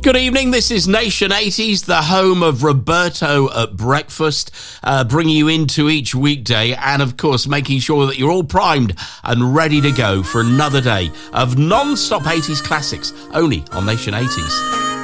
Good evening, this is Nation 80s, the home of Roberto at breakfast, bringing you into each weekday and, of course, making sure that you're all primed and ready to go for another day of non-stop 80s classics, only on Nation 80s.